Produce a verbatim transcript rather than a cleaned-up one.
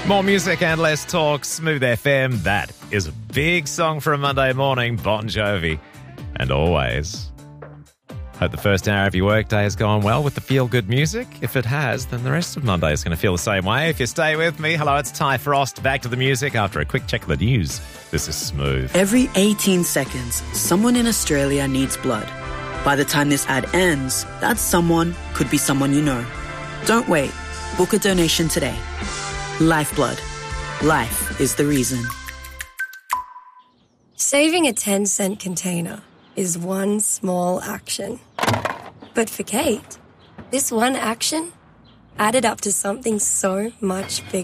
More music and less talk. Smooth F M. That is a big song for a Monday morning. Bon Jovi. And always. Hope the first hour of your workday has gone well with the feel-good music. If it has, then the rest of Monday is going to feel the same way. If you stay with me, hello, it's Ty Frost. Back to the music after a quick check of the news. This is Smooth. Every eighteen seconds, someone in Australia needs blood. By the time this ad ends, that someone could be someone you know. Don't wait. Book a donation today. Lifeblood. Life is the reason. Saving a ten cent container is one small action. But for Kate, this one action added up to something so much bigger.